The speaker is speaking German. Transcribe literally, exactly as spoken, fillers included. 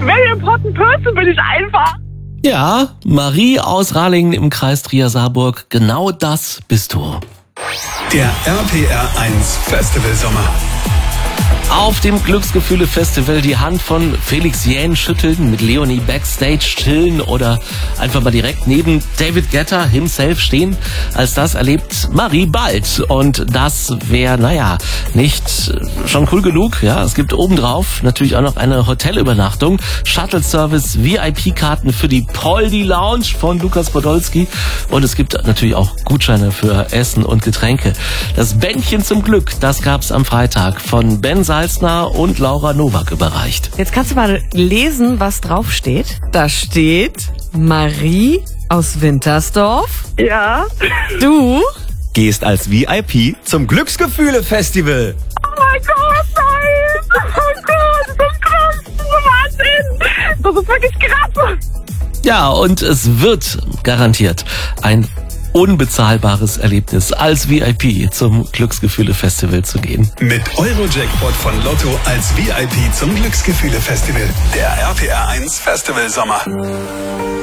very important person bin ich einfach. Ja, Marie aus Ralingen im Kreis Trier-Saarburg, genau das bist du. Der R P R eins Festival Sommer. Auf dem Glücksgefühle-Festival die Hand von Felix Jähn schütteln, mit Leonie Backstage chillen oder einfach mal direkt neben David Guetta himself stehen. Als das erlebt Marie bald. Und das wäre, naja, nicht schon cool genug. Ja, es gibt obendrauf natürlich auch noch eine Hotelübernachtung, Shuttle-Service, V I P-Karten für die Poldi Lounge von Lukas Podolski. Und es gibt natürlich auch Gutscheine für Essen und Getränke. Das Bändchen zum Glück, das gab's am Freitag von Ben Salzner und Laura Nowak überreicht. Jetzt kannst du mal lesen, was drauf steht. Da steht Marie aus Wintersdorf. Ja. Du gehst als V I P zum Glücksgefühle-Festival. Oh mein Gott, nein. Oh Gott, das ist krass. Das ist Wahnsinn. Das ist wirklich krass. Ja, und es wird garantiert ein unbezahlbares Erlebnis, als V I P zum Glücksgefühle-Festival zu gehen. Mit Euro-Jackpot von Lotto als V I P zum Glücksgefühle-Festival. Der R P R eins Festival Sommer.